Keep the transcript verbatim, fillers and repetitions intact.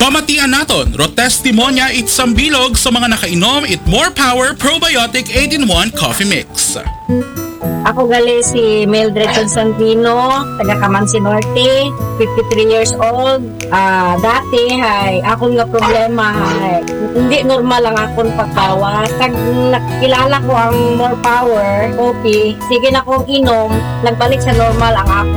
Pamatian naton, ro testimonya itsang bilog sa mga nakainom it More Power Probiotic eight in one Coffee Mix. Ako gali si Mildred Constantino, taga Camansi Norte, fifty-three years old. Ah, dati hay akong nga problema hay hindi normal ang akong pagkawas. Tag nakilala ko ang More Power coffee, sige na kong inom, nagbalik sa normal ang ako